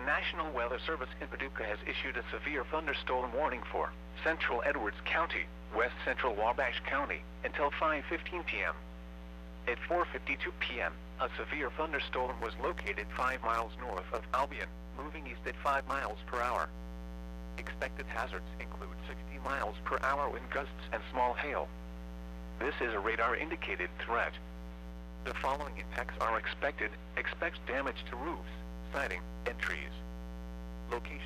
National Weather Service in Paducah has issued a severe thunderstorm warning for central Edwards County, west central Wabash County, until 5:15 p.m. At 4:52 p.m., a severe thunderstorm was located 5 miles north of Albion, moving east at 5 miles per hour. Expected hazards include 60 miles per hour wind gusts and small hail. This is a radar-indicated threat. The following impacts are expected. Expect damage to roofs, siding, and trees. Location